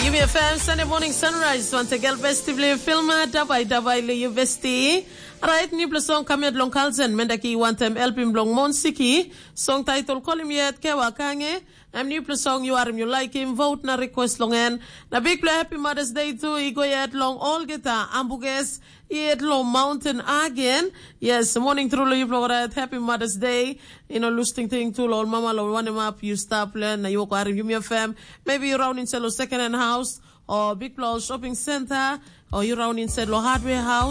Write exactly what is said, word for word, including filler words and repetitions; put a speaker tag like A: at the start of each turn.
A: U B F M Sunday morning sunrise want to get festively film dabai dabai le university right new song kamed long kalzen mendaki wantem elpim long monsiki song title kolimiet ke wakange am new song you are you like him vote na request longen na big play happy Mother's Day to igo yet long all geta ambuges yet long mountain again yes morning through you right happy Mother's Day you know lusting thing to all mama lo one up you stop plan na you are you me fam maybe you round in cello second hand house or big plus shopping center or you round in cello hardware house